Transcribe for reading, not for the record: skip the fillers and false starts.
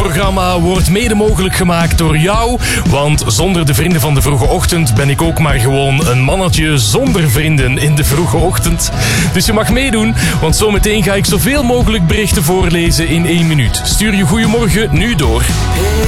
programma wordt mede mogelijk gemaakt door jou. Want zonder de vrienden van de vroege ochtend ben ik ook maar gewoon een mannetje zonder vrienden in de vroege ochtend. Dus je mag meedoen, want zometeen ga ik zoveel mogelijk berichten voorlezen in 1 minuut. Stuur je goeiemorgen nu door.